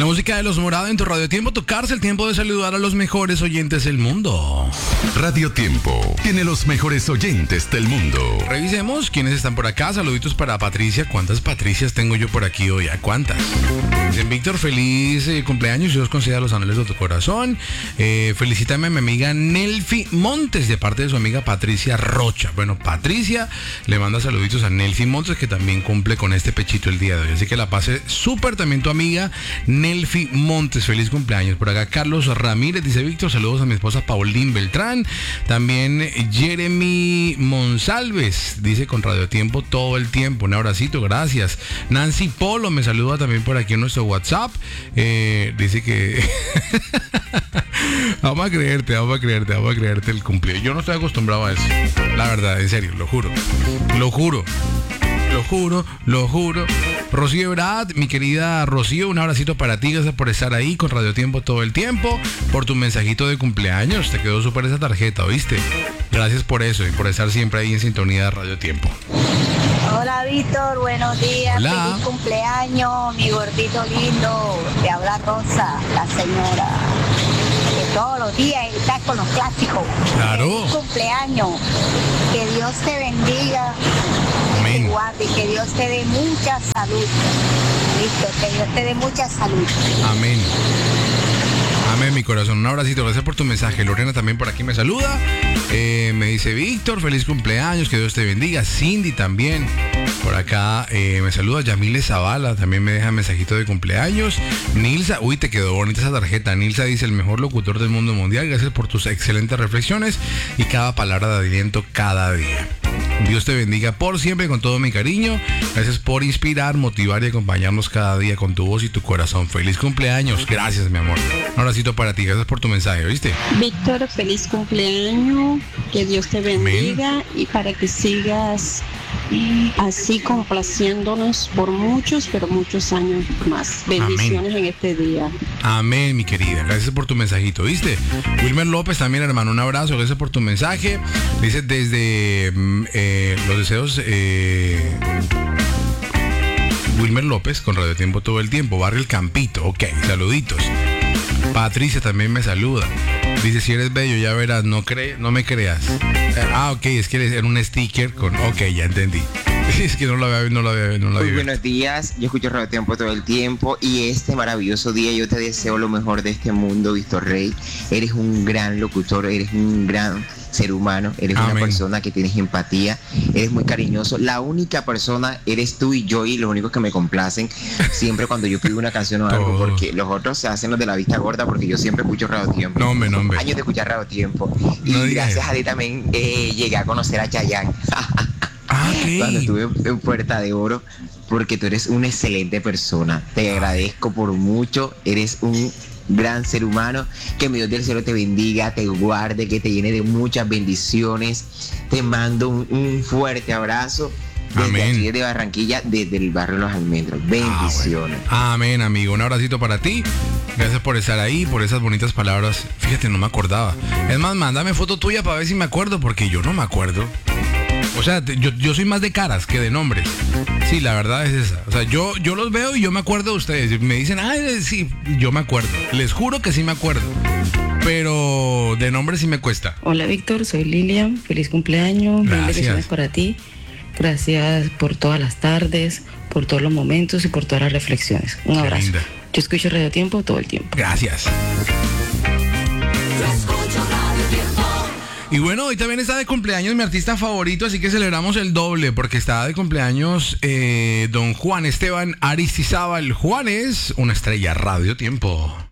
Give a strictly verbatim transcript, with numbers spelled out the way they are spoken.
La música de Los Morado en tu Radio Tiempo, tocarse el tiempo de saludar a los mejores oyentes del mundo. Radio Tiempo tiene los mejores oyentes del mundo. Revisemos quiénes están por acá. Saluditos para Patricia. ¿Cuántas Patricias tengo yo por aquí hoy? ¿A cuántas? Dicen, Víctor, feliz eh, cumpleaños. Dios conceda los anhelos de tu corazón. Eh, felicítame a mi amiga Nelfi Montes de parte de su amiga Patricia Rocha. Bueno, Patricia le manda saluditos a Nelfi Montes, que también cumple con este pechito el día de hoy. Así que la pase súper también tu amiga Nelfi Montes. Feliz cumpleaños. Por acá Carlos Ramírez dice, Víctor, saludos a mi esposa Paulín Beltrán. También Jeremy Monsalves dice, con Radio Tiempo todo el tiempo. Un abracito, gracias. Nancy Polo me saluda también por aquí en nuestro WhatsApp. Eh, dice que vamos a creerte, vamos a creerte, vamos a creerte el cumpleaños. Yo no estoy acostumbrado a eso. La verdad, en serio, lo juro. Lo juro. Lo juro, lo juro. Rocío Brad, mi querida Rocío, un abracito para ti, gracias por estar ahí con Radio Tiempo todo el tiempo, por tu mensajito de cumpleaños, te quedó súper esa tarjeta, ¿oíste? Gracias por eso y por estar siempre ahí en sintonía de Radio Tiempo. Hola Víctor, buenos días. Hola. Feliz cumpleaños, mi gordito lindo. Te habla Rosa, la señora, que todos los días está con los clásicos. Claro. Feliz cumpleaños, que Dios te bendiga. Amén. Guarde, que Dios te dé mucha salud. Víctor, que Dios te dé mucha salud. Amén. Amén, mi corazón. Un abracito, gracias por tu mensaje. Lorena también por aquí me saluda. Eh, me dice, Víctor, feliz cumpleaños, que Dios te bendiga. Cindy también. Por acá eh, me saluda Yamile Zavala, también me deja mensajito de cumpleaños. Nilsa, uy, te quedó bonita esa tarjeta. Nilsa dice, el mejor locutor del mundo mundial. Gracias por tus excelentes reflexiones y cada palabra de aliento cada día. Dios te bendiga por siempre con todo mi cariño. Gracias por inspirar, motivar y acompañarnos cada día con tu voz y tu corazón. Feliz cumpleaños. Gracias, mi amor. Un abracito para ti. Gracias por tu mensaje, ¿viste? Víctor, feliz cumpleaños. Que Dios te bendiga. Amén. Y para que sigas así complaciéndonos por muchos, pero muchos años más. Bendiciones. Amén. En este día. Amén, mi querida. Gracias por tu mensajito, ¿viste? Wilmer López también, hermano, un abrazo. Gracias por tu mensaje. Dice desde eh, los deseos... Eh, Wilmer López con Radio Tiempo todo el tiempo. Barrio El Campito. Ok, saluditos. Patricia también me saluda. Dice, si eres bello, ya verás, no cre no me creas. Ah, ok, es que era un sticker con... Ok, ya entendí. Es que no lo había, no lo había, no lo había. Muy buenos días, yo escucho Radio Tiempo todo el tiempo y este maravilloso día yo te deseo lo mejor de este mundo, Víctor Rey. Eres un gran locutor, eres un gran ser humano, eres Amén. Una persona que tienes empatía, eres muy cariñoso. La única persona eres tú y yo, y los únicos que me complacen siempre cuando yo pido una canción o algo, porque los otros se hacen los de la vista gorda, porque yo siempre escucho Radio Tiempo. No, hombre, no, hombre. Años de escuchar Radio Tiempo. Y no gracias a ti también eh, llegué a conocer a Chayanne. Okay. Cuando estuve en Puerta de Oro, porque tú eres una excelente persona. Te agradezco por mucho, eres un gran ser humano. Que mi Dios del cielo te bendiga, te guarde, que te llene de muchas bendiciones. Te mando un, un fuerte abrazo desde Amén. Aquí de Barranquilla, desde el barrio Los Almendros. Bendiciones. Ah, bueno. Amén, amigo. Un abracito para ti. Gracias por estar ahí, por esas bonitas palabras. Fíjate, no me acordaba. Es más, mándame foto tuya para ver si me acuerdo, porque yo no me acuerdo. O sea, yo, yo soy más de caras que de nombres. Sí, la verdad es esa. O sea, yo, yo los veo y yo me acuerdo de ustedes. Me dicen, ay, sí, yo me acuerdo. Les juro que sí me acuerdo. Pero de nombre sí me cuesta. Hola, Víctor, soy Lilian. Feliz cumpleaños. Bendiciones para ti. Gracias por todas las tardes, por todos los momentos y por todas las reflexiones. Un abrazo. Qué linda. Yo escucho Radio Tiempo todo el tiempo. Gracias. Y bueno, hoy también está de cumpleaños mi artista favorito, así que celebramos el doble, porque está de cumpleaños eh, don Juan Esteban Aristizábal. Juan es una estrella Radio Tiempo.